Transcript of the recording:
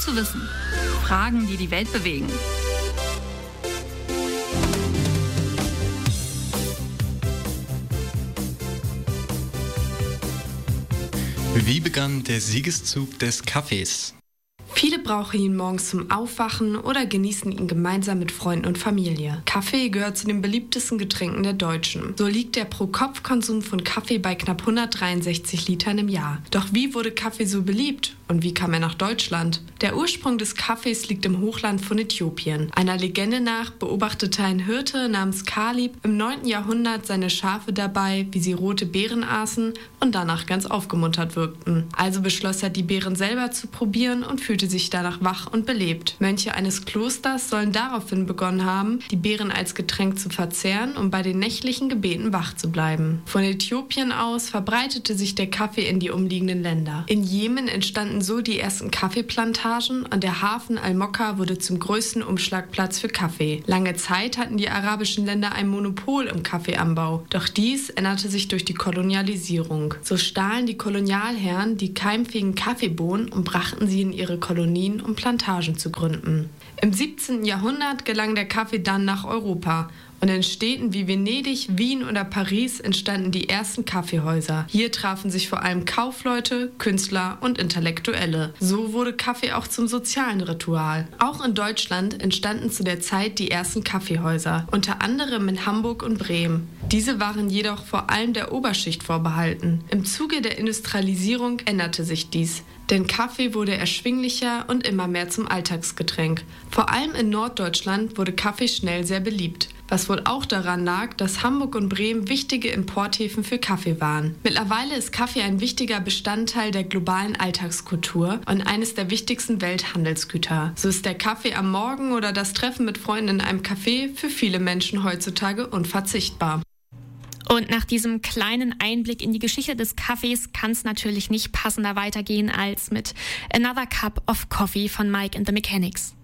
zu wissen. Fragen, die die Welt bewegen. Wie begann der Siegeszug des Kaffees? Viele brauchen ihn morgens zum Aufwachen oder genießen ihn gemeinsam mit Freunden und Familie. Kaffee gehört zu den beliebtesten Getränken der Deutschen. So liegt der Pro-Kopf-Konsum von Kaffee bei knapp 163 Litern im Jahr. Doch wie wurde Kaffee so beliebt? Und wie kam er nach Deutschland? Der Ursprung des Kaffees liegt im Hochland von Äthiopien. Einer Legende nach beobachtete ein Hirte namens Kalib im 9. Jahrhundert seine Schafe dabei, wie sie rote Beeren aßen und danach ganz aufgemuntert wirkten. Also beschloss er, die Beeren selber zu probieren und fühlte sich danach wach und belebt. Mönche eines Klosters sollen daraufhin begonnen haben, die Beeren als Getränk zu verzehren, um bei den nächtlichen Gebeten wach zu bleiben. Von Äthiopien aus verbreitete sich der Kaffee in die umliegenden Länder. In Jemen entstanden so die ersten Kaffeeplantagen und der Hafen Al-Mokka wurde zum größten Umschlagplatz für Kaffee. Lange Zeit hatten die arabischen Länder ein Monopol im Kaffeeanbau, doch dies änderte sich durch die Kolonialisierung. So stahlen die Kolonialherren die keimfähigen Kaffeebohnen und brachten sie in ihre Kolonien, um Plantagen zu gründen. Im 17. Jahrhundert gelang der Kaffee dann nach Europa. Und in Städten wie Venedig, Wien oder Paris entstanden die ersten Kaffeehäuser. Hier trafen sich vor allem Kaufleute, Künstler und Intellektuelle. So wurde Kaffee auch zum sozialen Ritual. Auch in Deutschland entstanden zu der Zeit die ersten Kaffeehäuser, unter anderem in Hamburg und Bremen. Diese waren jedoch vor allem der Oberschicht vorbehalten. Im Zuge der Industrialisierung änderte sich dies. Denn Kaffee wurde erschwinglicher und immer mehr zum Alltagsgetränk. Vor allem in Norddeutschland wurde Kaffee schnell sehr beliebt, was wohl auch daran lag, dass Hamburg und Bremen wichtige Importhäfen für Kaffee waren. Mittlerweile ist Kaffee ein wichtiger Bestandteil der globalen Alltagskultur und eines der wichtigsten Welthandelsgüter. So ist der Kaffee am Morgen oder das Treffen mit Freunden in einem Café für viele Menschen heutzutage unverzichtbar. Und nach diesem kleinen Einblick in die Geschichte des Kaffees kann es natürlich nicht passender weitergehen als mit Another Cup of Coffee von Mike and the Mechanics.